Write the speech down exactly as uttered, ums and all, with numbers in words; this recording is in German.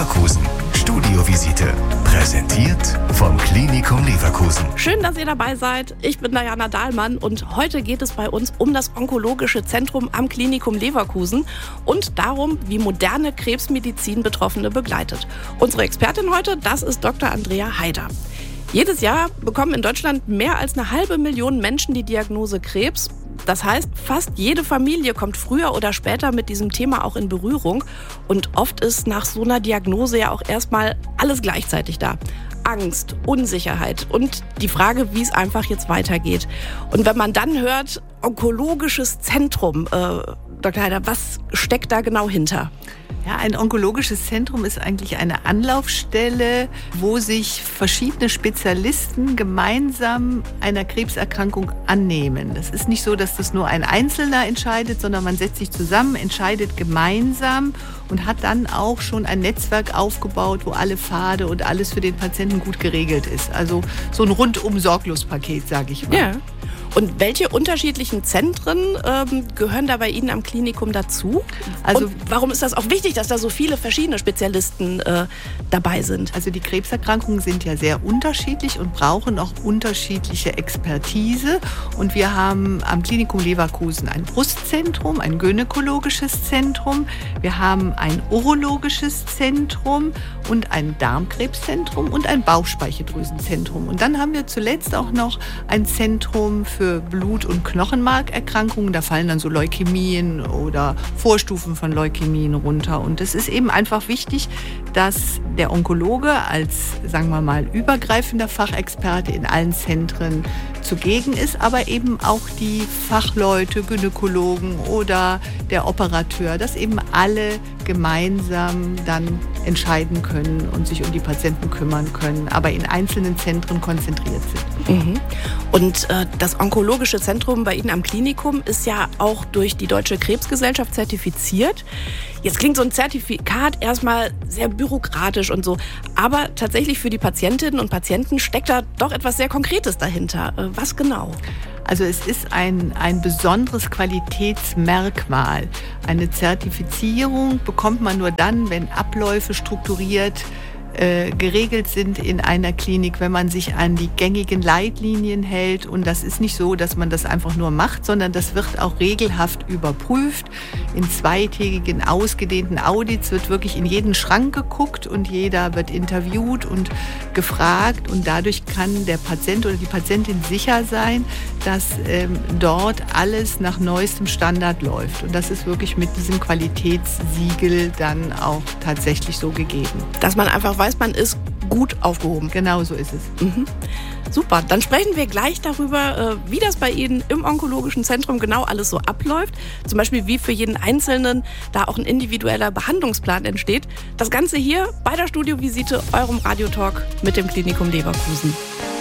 Leverkusen. Studiovisite. Präsentiert vom Klinikum Leverkusen. Schön, dass ihr dabei seid. Ich bin Diana Dahlmann und heute geht es bei uns um das Onkologische Zentrum am Klinikum Leverkusen und darum, wie moderne Krebsmedizin Betroffene begleitet. Unsere Expertin heute, das ist Doktor Andrea Haider. Jedes Jahr bekommen in Deutschland mehr als eine halbe Million Menschen die Diagnose Krebs. Das heißt, fast jede Familie kommt früher oder später mit diesem Thema auch in Berührung. Und oft ist nach so einer Diagnose ja auch erstmal alles gleichzeitig da. Angst, Unsicherheit und die Frage, wie es einfach jetzt weitergeht. Und wenn man dann hört, onkologisches Zentrum, äh, Doktor Haider, was steckt da genau hinter? Ja, ein onkologisches Zentrum ist eigentlich eine Anlaufstelle, wo sich verschiedene Spezialisten gemeinsam einer Krebserkrankung annehmen. Das ist nicht so, dass das nur ein Einzelner entscheidet, sondern man setzt sich zusammen, entscheidet gemeinsam und hat dann auch schon ein Netzwerk aufgebaut, wo alle Pfade und alles für den Patienten gut geregelt ist. Also so ein Rundum-Sorglos-Paket, sage ich mal. Ja. Und welche unterschiedlichen Zentren ähm, gehören da bei Ihnen am Klinikum dazu? Also, und warum ist das auch wichtig, dass da so viele verschiedene Spezialisten äh, dabei sind? Also die Krebserkrankungen sind ja sehr unterschiedlich und brauchen auch unterschiedliche Expertise. Und wir haben am Klinikum Leverkusen ein Brustzentrum, ein gynäkologisches Zentrum. Wir haben ein urologisches Zentrum und ein Darmkrebszentrum und ein Bauchspeicheldrüsenzentrum. Und dann haben wir zuletzt auch noch ein Zentrum für Blut- und Knochenmarkerkrankungen. Da fallen dann so Leukämien oder Vorstufen von Leukämien runter. Und es ist eben einfach wichtig, dass der Onkologe als, sagen wir mal, übergreifender Fachexperte in allen Zentren zugegen ist, aber eben auch die Fachleute, Gynäkologen oder der Operateur, dass eben alle gemeinsam dann entscheiden können und sich um die Patienten kümmern können, aber in einzelnen Zentren konzentriert sind. Mhm. Und äh, das Onkologische Zentrum bei Ihnen am Klinikum ist ja auch durch die Deutsche Krebsgesellschaft zertifiziert. Jetzt klingt so ein Zertifikat erstmal sehr bürokratisch und so, aber tatsächlich für die Patientinnen und Patienten steckt da doch etwas sehr Konkretes dahinter. Äh, was genau? Also es ist ein, ein besonderes Qualitätsmerkmal. Eine Zertifizierung bekommt man nur dann, wenn Abläufe strukturiert äh, geregelt sind in einer Klinik, wenn man sich an die gängigen Leitlinien hält. Und das ist nicht so, dass man das einfach nur macht, sondern das wird auch regelhaft überprüft. In zweitägigen, ausgedehnten Audits wird wirklich in jeden Schrank geguckt und jeder wird interviewt und gefragt. Und dadurch kann der Patient oder die Patientin sicher sein, dass ähm, dort alles nach neuestem Standard läuft. Und das ist wirklich mit diesem Qualitätssiegel dann auch tatsächlich so gegeben. Dass man einfach weiß, man ist gut aufgehoben. Genau so ist es. Mhm. Super, dann sprechen wir gleich darüber, wie das bei Ihnen im Onkologischen Zentrum genau alles so abläuft. Zum Beispiel, wie für jeden Einzelnen da auch ein individueller Behandlungsplan entsteht. Das Ganze hier bei der Studiovisite, eurem Radiotalk mit dem Klinikum Leverkusen.